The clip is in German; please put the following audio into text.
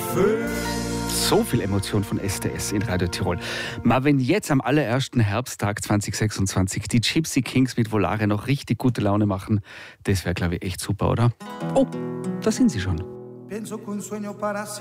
So viel Emotion von STS in Radio Tirol. Mal wenn jetzt am allerersten Herbsttag 2026 die Gypsy Kings mit Volare noch richtig gute Laune machen, das wäre, glaube ich, echt super, oder? Oh, da sind sie schon.